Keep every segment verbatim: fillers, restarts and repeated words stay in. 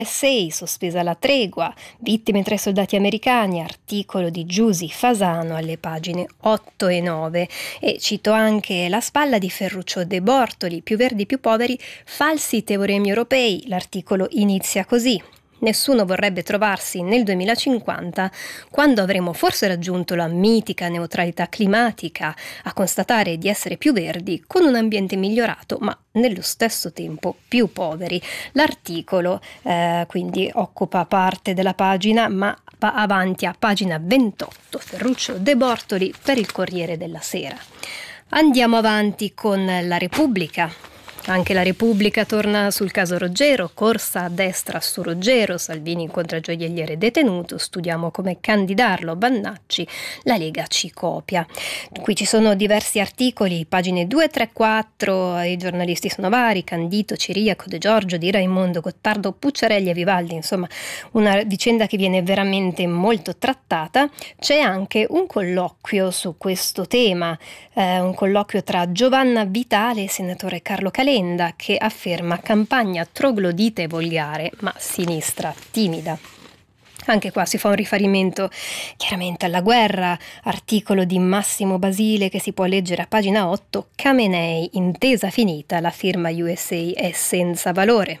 U S A, sospesa la tregua, vittime tra i soldati americani, articolo di Giusy Fasano alle pagine otto e nove. E cito anche La spalla di Ferruccio De Bortoli, più verdi più poveri, falsi teoremi europei. L'articolo inizia così: nessuno vorrebbe trovarsi nel duemilacinquanta, quando avremo forse raggiunto la mitica neutralità climatica, a constatare di essere più verdi, con un ambiente migliorato, ma nello stesso tempo più poveri. L'articolo eh, quindi occupa parte della pagina, ma va avanti a pagina ventotto, Ferruccio De Bortoli per il Corriere della Sera. Andiamo avanti con La Repubblica. Anche La Repubblica torna sul caso Roggero, corsa a destra su Roggero, Salvini incontra gioielliere detenuto, studiamo come candidarlo, Bannacci, la Lega ci copia. Qui ci sono diversi articoli, pagine due, tre, quattro, i giornalisti sono vari, Candito, Ciriaco, De Giorgio, Di Raimondo, Gottardo, Pucciarelli e Vivaldi, insomma una vicenda che viene veramente molto trattata. C'è anche un colloquio su questo tema, eh, un colloquio tra Giovanna Vitale e senatore Carlo Calenda, che afferma campagna troglodita e volgare, ma sinistra timida. Anche qua si fa un riferimento chiaramente alla guerra, articolo di Massimo Basile che si può leggere a pagina otto, Khamenei, intesa finita, la firma U S A è senza valore.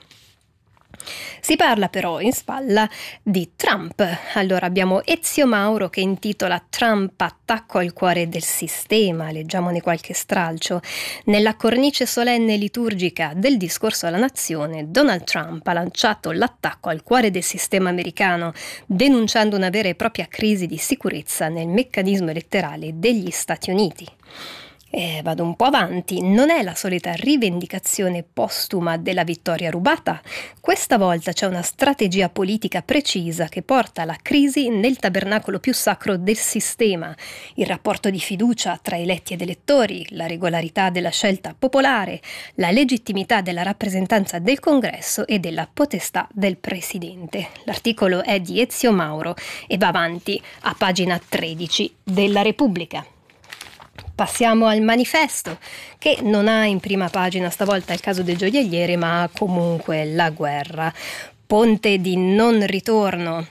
Si parla però in spalla di Trump. Allora abbiamo Ezio Mauro che intitola Trump attacco al cuore del sistema, leggiamone qualche stralcio. Nella cornice solenne e liturgica del discorso alla nazione, Donald Trump ha lanciato l'attacco al cuore del sistema americano, denunciando una vera e propria crisi di sicurezza nel meccanismo elettorale degli Stati Uniti. Eh, vado un po' avanti, non è la solita rivendicazione postuma della vittoria rubata. Questa volta c'è una strategia politica precisa che porta alla crisi nel tabernacolo più sacro del sistema, il rapporto di fiducia tra eletti ed elettori, la regolarità della scelta popolare, la legittimità della rappresentanza del Congresso e della potestà del Presidente. L'articolo è di Ezio Mauro e va avanti a pagina tredici della Repubblica. Passiamo al Manifesto, che non ha in prima pagina stavolta il caso del gioielliere, ma comunque la guerra. Ponte di non ritorno,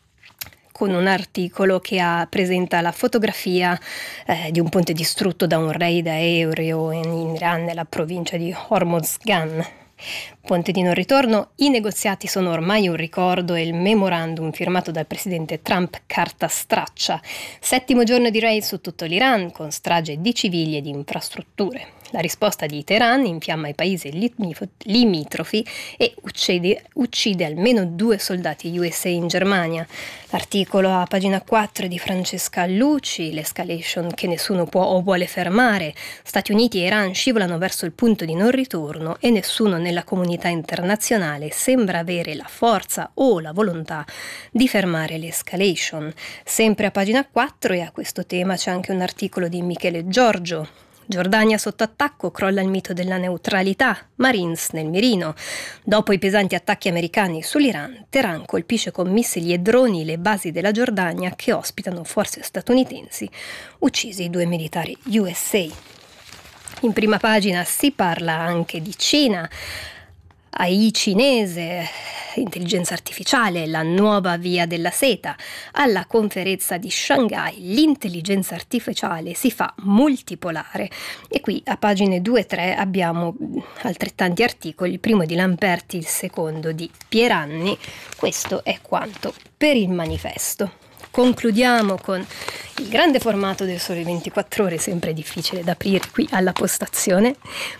con un articolo che ha, presenta la fotografia eh, di un ponte distrutto da un raid aereo in Iran, nella provincia di Hormozgan. Ponte di non ritorno, i negoziati sono ormai un ricordo e il memorandum firmato dal presidente Trump carta straccia. Settimo giorno di raid su tutto l'Iran, con strage di civili e di infrastrutture. La risposta di Teheran infiamma i paesi limitrofi e uccide, uccide almeno due soldati U S A in Germania. L'articolo a pagina quattro è di Francesca Luci, l'escalation che nessuno può o vuole fermare. Stati Uniti e Iran scivolano verso il punto di non ritorno e nessuno nella comunità internazionale sembra avere la forza o la volontà di fermare l'escalation. Sempre a pagina quattro e a questo tema c'è anche un articolo di Michele Giorgio. Giordania sotto attacco, crolla il mito della neutralità, Marines nel mirino. Dopo i pesanti attacchi americani sull'Iran, Teheran colpisce con missili e droni le basi della Giordania che ospitano forze statunitensi, uccisi due militari U S A. In prima pagina si parla anche di Cina, A I cinese, intelligenza artificiale, la nuova via della seta. Alla conferenza di Shanghai l'intelligenza artificiale si fa multipolare e qui a pagine due e tre abbiamo altrettanti articoli, il primo di Lamperti, il secondo di Pieranni. Questo è quanto per il Manifesto. Concludiamo con il grande formato del Sole ventiquattro Ore, sempre difficile da aprire qui alla postazione.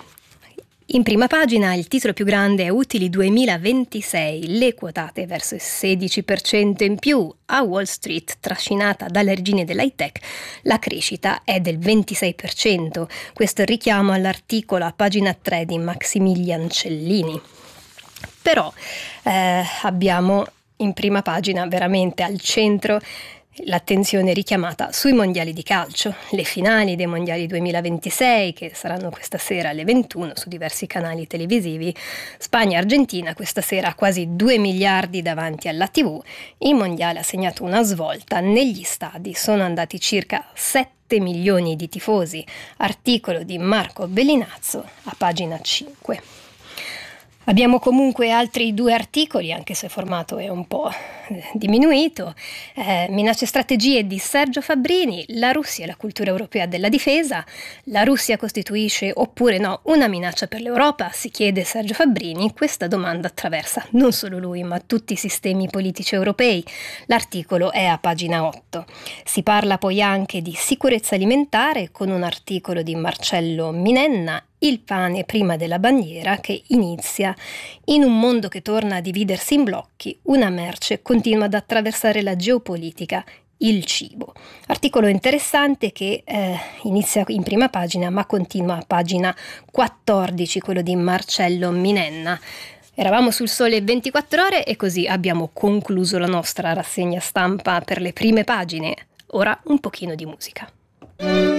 In prima pagina il titolo più grande è Utili duemilaventisei, le quotate verso il sedici per cento in più. A Wall Street, trascinata dalle regine dell'high tech, la crescita è del ventisei per cento. Questo è il richiamo all'articolo a pagina tre di Maximilian Cellini. Però eh, abbiamo in prima pagina veramente al centro l'attenzione richiamata sui mondiali di calcio, le finali dei mondiali duemilaventisei che saranno questa sera alle ventuno su diversi canali televisivi. Spagna-Argentina questa sera a quasi due miliardi davanti alla tivù. Il mondiale ha segnato una svolta, negli stadi sono andati circa sette milioni di tifosi. Articolo di Marco Bellinazzo a pagina cinque. Abbiamo comunque altri due articoli, anche se il formato è un po' diminuito. Eh, minacce e strategie di Sergio Fabbrini, la Russia e la cultura europea della difesa. La Russia costituisce oppure no una minaccia per l'Europa? Si chiede Sergio Fabbrini. Questa domanda attraversa non solo lui, ma tutti i sistemi politici europei. L'articolo è a pagina otto. Si parla poi anche di sicurezza alimentare con un articolo di Marcello Minenna, Il pane prima della bandiera, che inizia: in un mondo che torna a dividersi in blocchi, una merce continua ad attraversare la geopolitica, il cibo. Articolo interessante che eh, inizia in prima pagina ma continua a pagina quattordici, quello di Marcello Minenna. Eravamo sul Sole ventiquattro Ore e così abbiamo concluso la nostra rassegna stampa per le prime pagine. Ora un pochino di musica.